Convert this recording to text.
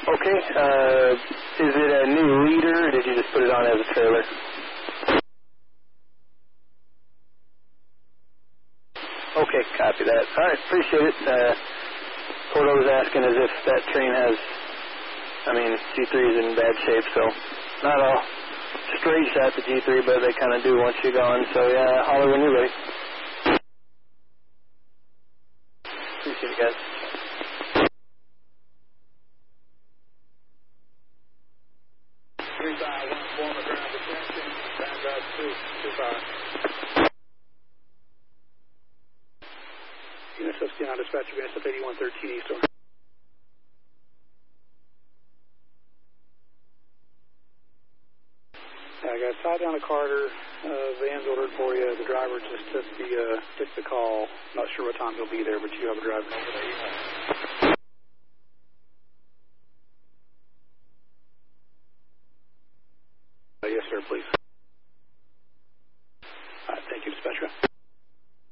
Okay, is it a new leader, or did you just put it on as a trailer? Okay, copy that. All right, appreciate it. What I was asking is if that train has, G3 is in bad shape, so not a straight shot to G3, but they kind of do once you're gone. So, yeah, holler when you're ready. Appreciate it, guys. Unit 16 on dispatcher, unit 8113 East. I got tied down to Carter. Van's ordered for you. The driver just took the call. Not sure what time he'll be there, but you have a driver over there. Yes, sir, please. All right, thank you, dispatcher.